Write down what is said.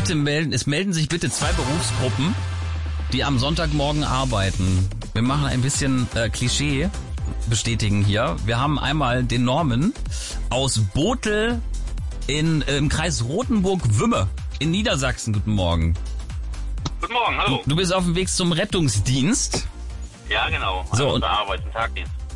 Es melden sich bitte 2 Berufsgruppen, die am Sonntagmorgen arbeiten. Wir machen ein bisschen Klischee bestätigen hier. Wir haben einmal den Norman aus Botel im Kreis Rothenburg-Wümme in Niedersachsen. Guten Morgen. Guten Morgen, hallo. Du bist auf dem Weg zum Rettungsdienst. Ja, genau. So, und Arbeit, Tagdienst.